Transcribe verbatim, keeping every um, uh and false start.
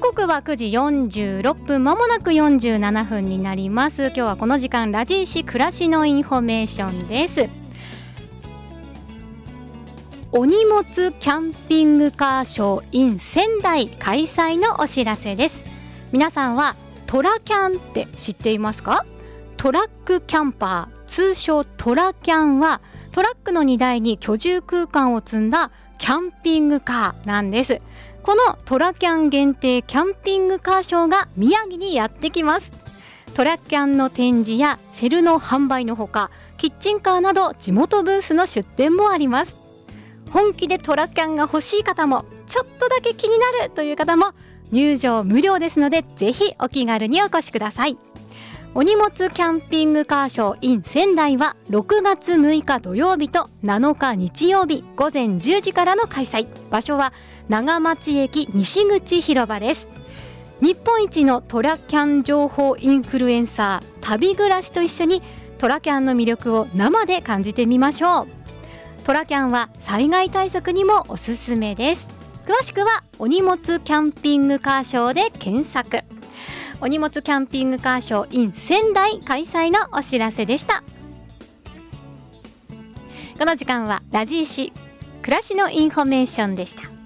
刻はくじよんじゅうろっぷん、まもなくよんじゅうななふんになります。今日はこの時間ラジーシ暮らしのインフォメーションです。お荷物キャンピングカーショー in 仙台開催のお知らせです。皆さんはトラキャンって知っていますか？トラックキャンパー、通称トラキャンはトラックの荷台に居住空間を積んだキャンピングカーなんです。このトラキャン限定キャンピングカーショーが宮城にやってきます。トラキャンの展示やシェルの販売のほか、キッチンカーなど地元ブースの出店もあります。本気でトラキャンが欲しい方も、ちょっとだけ気になるという方も入場無料ですので、ぜひお気軽にお越しください。お荷物キャンピングカーショー in 仙台はろくがつむいか土曜日となのか日曜日ごぜんじゅうじからの開催。場所は長町駅西口広場です。日本一のトラキャン情報インフルエンサー旅暮らしと一緒にトラキャンの魅力を生で感じてみましょう。トラキャンは災害対策にもおすすめです。詳しくはお荷物キャンピングカーショーで検索。お荷物キャンピングカーショー in 仙台開催のお知らせでした。この時間はラジーシ暮らしのインフォメーションでした。